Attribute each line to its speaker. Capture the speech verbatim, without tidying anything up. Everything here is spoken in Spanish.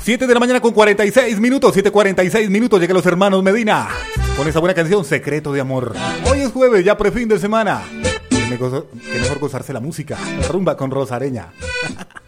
Speaker 1: siete de la mañana con cuarenta y seis minutos, siete cuarenta y seis minutos, llegan los hermanos Medina con esa buena canción, Secreto de Amor. Hoy es jueves, ya pre fin de semana. Qué mejor gozarse la música, la rumba con Rosareña.